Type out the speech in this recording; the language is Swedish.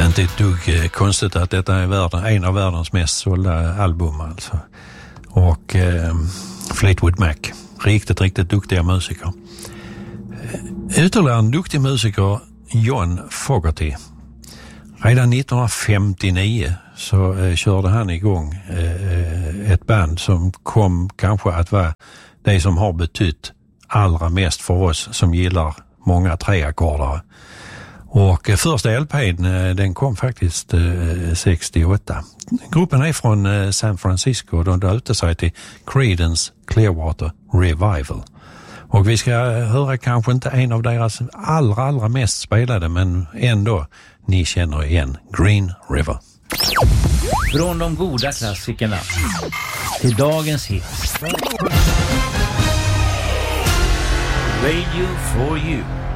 Det är inte ett dugg konstigt att detta är en av världens mest sålda album alltså. Och Fleetwood Mac, riktigt duktiga musiker. Ytterligare en duktig musiker, John Fogerty. Redan 1959 så körde han igång ett band som kom kanske att vara det som har betytt allra mest för oss som gillar många treackordare. Och första LP:n den kom faktiskt 68. Gruppen är från San Francisco och de döpte sig till Creedence Clearwater Revival. Och vi ska höra kanske inte en av deras allra mest spelade, men ändå ni känner igen Green River. Från de goda klassikerna till dagens hits. Radio for you.